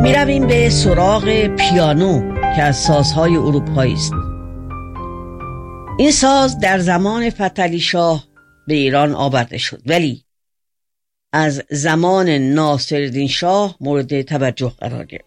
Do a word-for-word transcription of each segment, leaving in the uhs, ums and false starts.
می رویم به سراغ پیانو که از سازهای اروپایی است. این ساز در زمان فتحعلی شاه به ایران آورده شد، ولی از زمان ناصرالدین شاه مورد توجه قرار گرفت.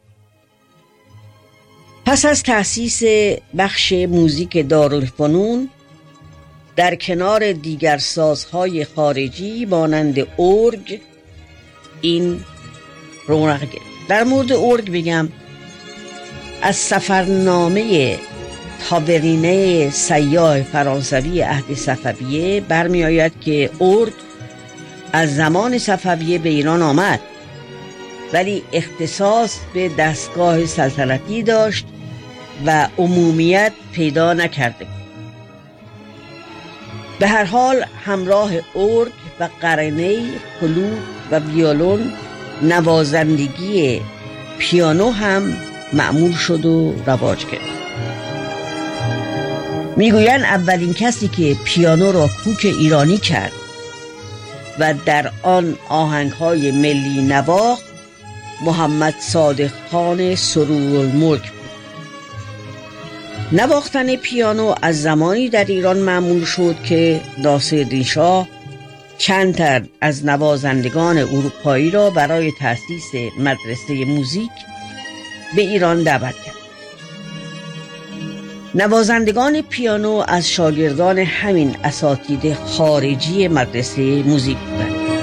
پس از تأسیس بخش موزیک دارالفنون در کنار دیگر سازهای خارجی مانند ارگ این رونق گرفت. در مورد ارگ بگم از سفرنامه تاورینه سیاح فرانسوی عهد صفویه برمی آید که ارگ از زمان صفویه به ایران آمد، ولی اختصاص به دستگاه سلطنتی داشت و عمومیت پیدا نکرده. به هر حال همراه ارگ و قرنه، فلوت و ویولون نوازندگی پیانو هم معمول شد و رواج گرفت. میگویند اولین کسی که پیانو را کوک ایرانی کرد و در آن آهنگ‌های ملی نواخت محمد صادق خان سرورالملک بود. نواختن پیانو از زمانی در ایران معمول شد که ناصرالدین شاه چند تن از نوازندگان اروپایی را برای تأسیس مدرسه موزیک به ایران دعوت کرد. نوازندگان پیانو از شاگردان همین اساتید خارجی مدرسه موزیک بودند.